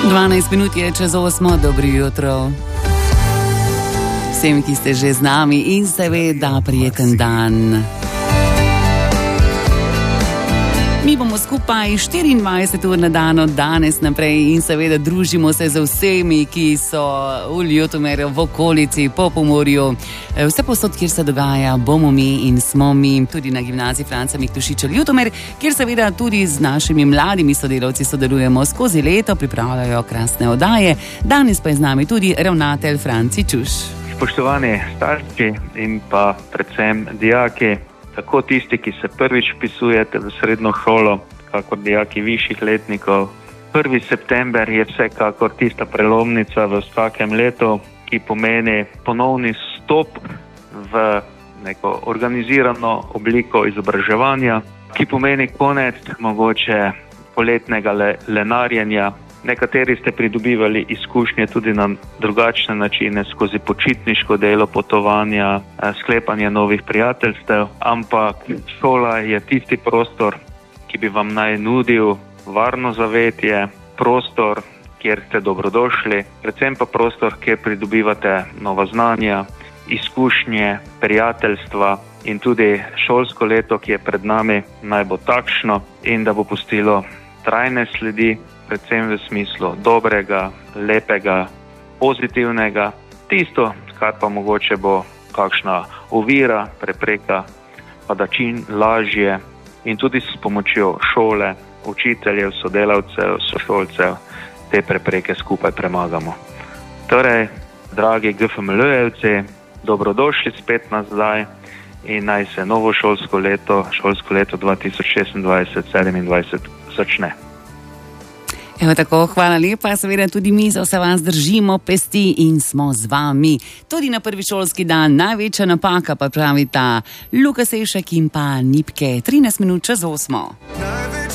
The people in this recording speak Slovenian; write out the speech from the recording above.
12 minut je čez 8, dobro jutro. Vsem, ki ste že z nami in seveda prijeten dan. Mi bomo skupaj 24 ur na dan od danes naprej in seveda družimo se z vsemi, ki so v Ljutomeru, v okolici, po Pomurju. Vse posod, kjer se dogaja, bomo mi in smo mi, tudi na gimnaziji Franca Miklošiča Ljutomer, kjer seveda tudi z našimi mladimi sodelavci sodelujemo skozi leto, pripravljajo krasne oddaje. Danes pa je z nami tudi ravnatelj Franci Čuš. Spoštovani starši in pa predvsem dijaki, tako tisti, ki se prvič vpisujete v srednjo šolo, kakor dijaki višjih letnikov. 1. september je vsekakor tista prelomnica v vsakem letu, ki pomeni ponovni vstop v neko organizirano obliko izobraževanja, ki pomeni konec mogoče poletnega lenarjenja. Nekateri ste pridobivali izkušnje tudi na drugačne načine, skozi počitniško delo, potovanja, sklepanje novih prijateljstev, ampak šola je tisti prostor, ki bi vam naj nudil varno zavetje, prostor, kjer ste dobrodošli, predvsem pa prostor, kjer pridobivate nova znanja, izkušnje, prijateljstva in tudi šolsko leto, ki je pred nami, naj bo takšno in da bo pustilo trajne sledi, predvsem v smislu dobrega, lepega, pozitivnega, tisto, kar pa mogoče bo kakšna ovira, prepreka, pa da čim lažje in tudi s pomočjo šole, učiteljev, sodelavcev, sošolcev te prepreke skupaj premagamo. Torej, dragi GFML-jevci, dobrodošli spet nazaj in naj se novo šolsko leto 2026-2027 začne. Evo tako, hvala lepa, seveda tudi mi za vse vas držimo pesti in smo z vami. Tudi na prvi šolski dan največja napaka, pa pravita Luka Sešek in pa Nipke, 13 minut čez 8.